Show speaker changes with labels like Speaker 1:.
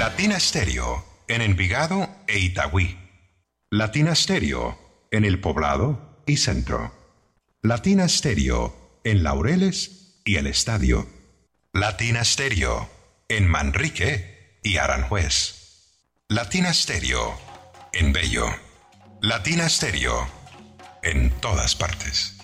Speaker 1: Latina Stereo en Envigado e Itagüí. Latina Stereo en El Poblado y Centro. Latina Stereo en Laureles y El Estadio. Latina Stereo en Manrique y Aranjuez. Latina Stereo en Bello. Latina Stereo en todas partes.